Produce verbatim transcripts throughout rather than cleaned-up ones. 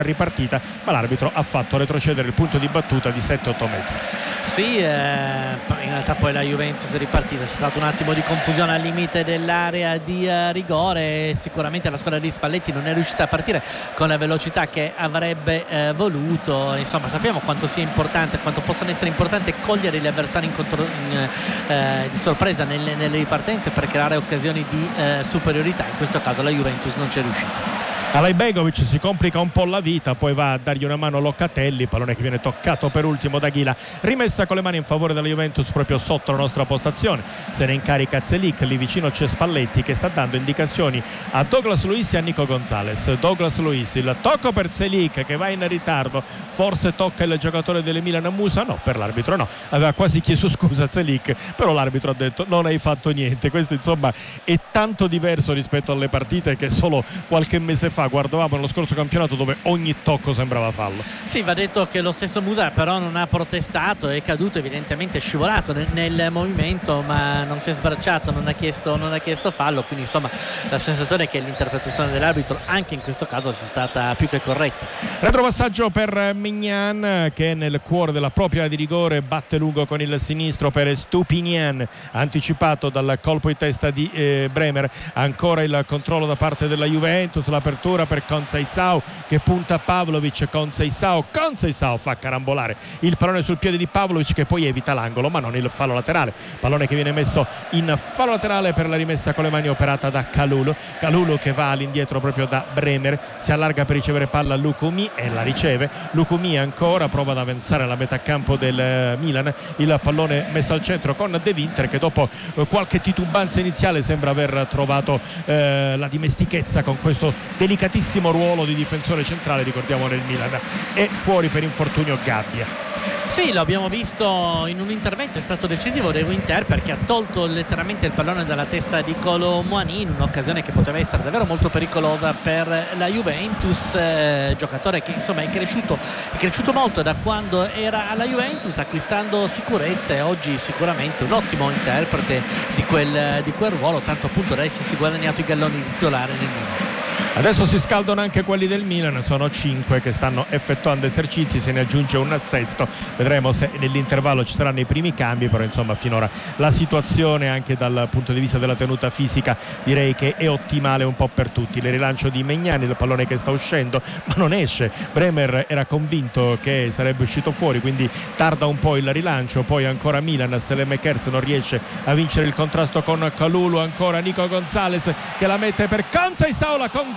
ripartita, ma l'arbitro ha fatto retrocedere il punto di battuta di sette otto metri. Sì, eh, in realtà poi la Juventus è ripartita, c'è stato un attimo di confusione al limite dell'area di eh, rigore. Sicuramente la squadra di Spalletti non è riuscita a partire con la velocità che avrebbe eh, voluto. Insomma, sappiamo quanto sia importante, quanto possano essere importanti cogliere gli avversari in contro, in, eh, di sorpresa nelle, nelle ripartenze per creare occasioni di eh, superiorità. In questo caso la Juventus non c'è riuscita. Alajbegovic si complica un po' la vita, poi va a dargli una mano Locatelli, pallone che viene toccato per ultimo da Ghila, rimessa con le mani in favore della Juventus proprio sotto la nostra postazione. Se ne incarica Zelik, lì vicino c'è Spalletti che sta dando indicazioni a Douglas Luiz e a Nico Gonzalez. Douglas Luiz, il tocco per Zelik che va in ritardo, forse tocca il giocatore delle Milan Musa, no, per l'arbitro no, aveva quasi chiesto scusa a Zelik, però l'arbitro ha detto non hai fatto niente. Questo insomma è tanto diverso rispetto alle partite che solo qualche mese fa guardavamo nello scorso campionato, dove ogni tocco sembrava fallo. Sì, va detto che lo stesso Musa però non ha protestato, è caduto, evidentemente è scivolato nel, nel movimento, ma non si è sbracciato, non ha chiesto, non ha chiesto fallo, quindi insomma la sensazione è che l'interpretazione dell'arbitro anche in questo caso sia stata più che corretta. Retropassaggio per Maignan che nel cuore della propria area di rigore batte lungo con il sinistro per Stupinian, anticipato dal colpo di testa di eh, Bremer. Ancora il controllo da parte della Juventus, l'apertura per Conceição che punta Pavlovic. Conceição, Conceição fa carambolare il pallone sul piede di Pavlovic che poi evita l'angolo ma non il fallo laterale, pallone che viene messo in fallo laterale per la rimessa con le mani operata da Kalulu. Kalulu che va all'indietro proprio da Bremer, si allarga per ricevere palla Lukumi e la riceve. Lukumi ancora prova ad avanzare alla metà campo del Milan, il pallone messo al centro con De Winter che dopo qualche titubanza iniziale sembra aver trovato eh, la dimestichezza con questo delicatissimo ruolo di difensore centrale. Ricordiamo nel Milan è fuori per infortunio Gabbia. Sì, lo abbiamo visto in un intervento, è stato decisivo De Winter perché ha tolto letteralmente il pallone dalla testa di Kolo Muani in un'occasione che poteva essere davvero molto pericolosa per la Juventus, eh, giocatore che insomma è cresciuto, è cresciuto molto da quando era alla Juventus, acquistando sicurezza, e oggi sicuramente un ottimo interprete di quel, di quel ruolo, tanto appunto da essersi guadagnato i galloni di titolare nel Milan. Adesso si scaldano anche quelli del Milan, sono cinque che stanno effettuando esercizi, se ne aggiunge un sesto, vedremo se nell'intervallo ci saranno i primi cambi, però insomma finora la situazione anche dal punto di vista della tenuta fisica direi che è ottimale un po' per tutti. Il rilancio di Maignan, il pallone che sta uscendo ma non esce, Bremer era convinto che sarebbe uscito fuori, quindi tarda un po' il rilancio. Poi ancora Milan, Saelemaekers non riesce a vincere il contrasto con Kalulu, ancora Nico Gonzalez che la mette per Conceição, la conclusione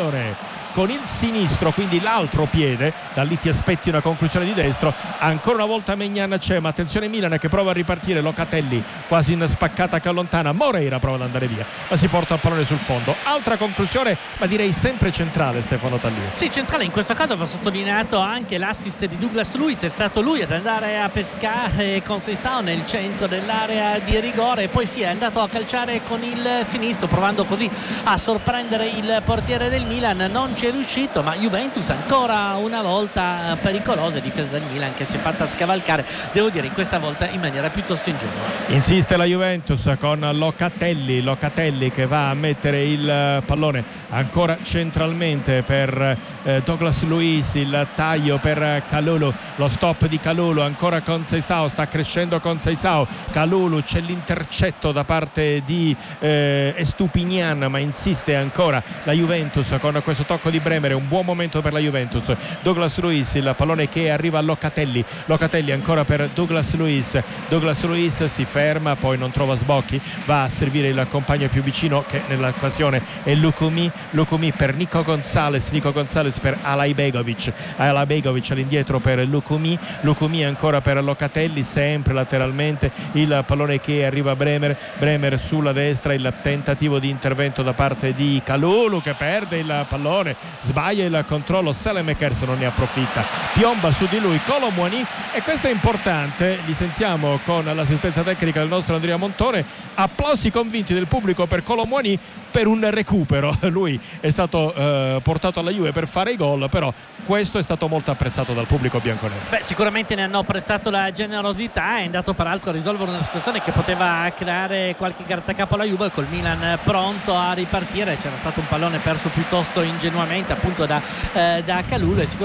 con il sinistro, quindi l'altro piede, da lì ti aspetti una conclusione di destro. Ancora una volta Maignan c'è, ma attenzione Milan che prova a ripartire, Locatelli quasi in spaccata che allontana, Moreira prova ad andare via ma si porta il pallone sul fondo. Altra conclusione, ma direi sempre centrale, Stefano Tallini. Sì, centrale, in questo caso va sottolineato anche l'assist di Douglas Luiz, è stato lui ad andare a pescare Conceição nel centro dell'area di rigore e poi sì, è andato a calciare con il sinistro provando così a sorprendere il portiere del Milan, non c'è riuscito, ma Juventus ancora una volta pericolosa, difesa del Milan che si è fatta scavalcare, devo dire in questa volta in maniera piuttosto ingenua. Insiste la Juventus con Locatelli, Locatelli che va a mettere il pallone ancora centralmente per eh, Douglas Luiz, il taglio per Kalulu, lo stop di Kalulu, ancora Conceição, sta crescendo Conceição, Kalulu, c'è l'intercetto da parte di eh, Estupinian, ma insiste ancora la Juventus con questo tocco di Bremer. È un buon momento per la Juventus. Douglas Luiz, il pallone che arriva a Locatelli, Locatelli ancora per Douglas Luiz, Douglas Luiz si ferma, poi non trova sbocchi, va a servire il compagno più vicino che nell'occasione è Lukumi, Lukumi per Nico Gonzalez, Nico Gonzalez per Alajbegovic, Alajbegovic all'indietro per Lukumi, Lukumi ancora per Locatelli, sempre lateralmente il pallone che arriva a Bremer, Bremer sulla destra, il tentativo di intervento da parte di Kalulu che perde il pallone, sbaglia il controllo, Saelemaekers non ne approfitta, piomba su di lui Kolo Muani, e questo è importante. Li sentiamo con l'assistenza tecnica del nostro Andrea Montone. Applausi convinti del pubblico per Kolo Muani per un recupero. Lui è stato eh, portato alla Juve per fare i gol, però questo è stato molto apprezzato dal pubblico bianconero. Beh, sicuramente ne hanno apprezzato la generosità, è andato peraltro a risolvere una situazione che poteva creare qualche grattacapo alla Juve, col Milan pronto a ripartire. C'era stato un pallone perso piuttosto ingenuamente appunto da, eh, da Kalulu, e sicuramente